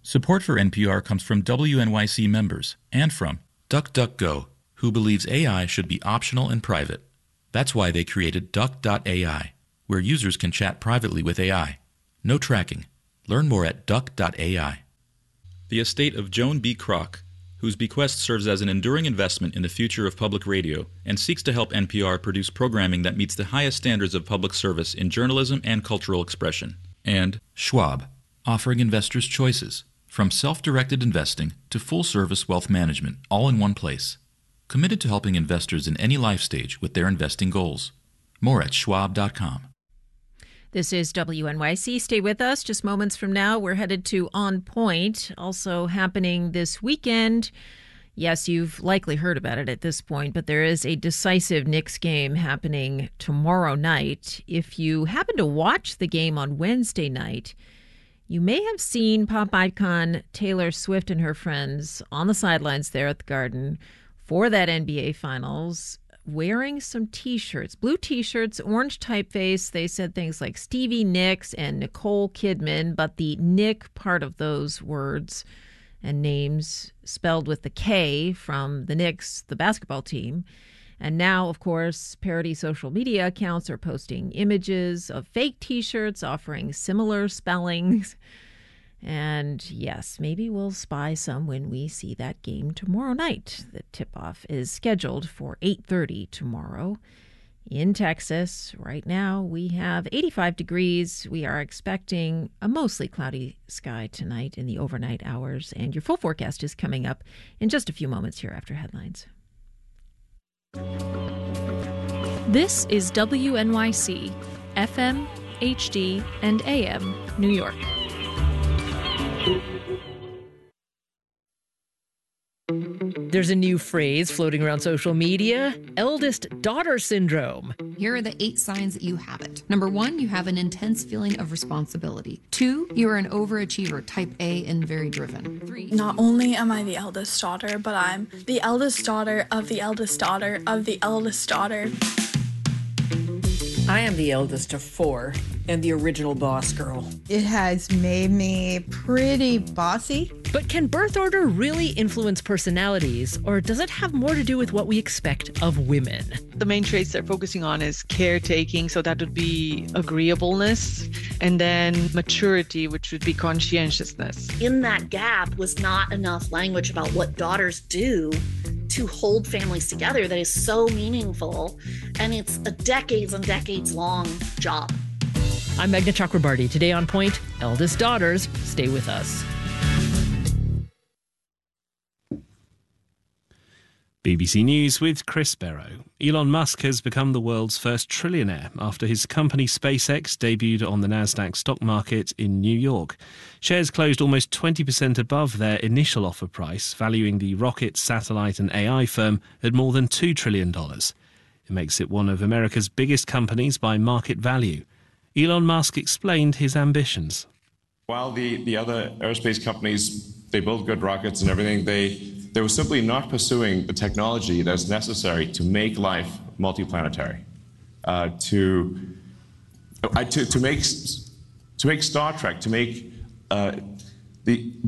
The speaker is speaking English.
Support for NPR comes from WNYC members and from DuckDuckGo, who believes AI should be optional and private. That's why they created Duck.ai, where users can chat privately with AI. No tracking. Learn more at Duck.ai. The estate of Joan B. Kroc, whose bequest serves as an enduring investment in the future of public radio and seeks to help NPR produce programming that meets the highest standards of public service in journalism and cultural expression. And Schwab, offering investors choices, from self-directed investing to full-service wealth management, all in one place. Committed to helping investors in any life stage with their investing goals. More at schwab.com. This is WNYC. Stay with us. Just moments from now, we're headed to On Point, also happening this weekend. Yes, you've likely heard about it at this point, but there is a decisive Knicks game happening tomorrow night. If you happen to watch the game on Wednesday night, you may have seen pop icon Taylor Swift and her friends on the sidelines there at the Garden for that NBA Finals, wearing some T-shirts, blue T-shirts, orange typeface. They said things like Stevie Nicks and Nicole Kidman, but the Nick part of those words and names spelled with the K from the Knicks, the basketball team. And now, of course, parody social media accounts are posting images of fake T-shirts offering similar spellings. And yes, maybe we'll spy some when we see that game tomorrow night. The tip-off is scheduled for 8:30 tomorrow in Texas. Right now, we have 85 degrees. We are expecting a mostly cloudy sky tonight in the overnight hours. And your full forecast is coming up in just a few moments here after headlines. This is WNYC, FM, HD, and AM, New York. There's a new phrase floating around social media, eldest daughter syndrome. Here are the 8 signs that you have it. Number 1, you have an intense feeling of responsibility. 2, you are an overachiever, type A, and very driven. 3, not only am I the eldest daughter, but I'm the eldest daughter of the eldest daughter of the eldest daughter. I am the eldest of 4 and the original boss girl. It has made me pretty bossy. But can birth order really influence personalities, or does it have more to do with what we expect of women? The main traits they're focusing on is caretaking, so that would be agreeableness, and then maturity, which would be conscientiousness. In that gap was not enough language about what daughters do to hold families together that is so meaningful, and it's a decades and decades long job. I'm Meghna Chakrabarty. Today on Point, eldest daughters. Stay with us. BBC News with Chris Barrow. Elon Musk has become the world's first trillionaire after his company SpaceX debuted on the Nasdaq stock market in New York. Shares closed almost 20% above their initial offer price, valuing the rocket, satellite and AI firm at more than $2 trillion. It makes it one of America's biggest companies by market value. Elon Musk explained his ambitions. While the other aerospace companies, they build good rockets and everything, they were simply not pursuing the technology that's necessary to make life multiplanetary, to make Star Trek, to make the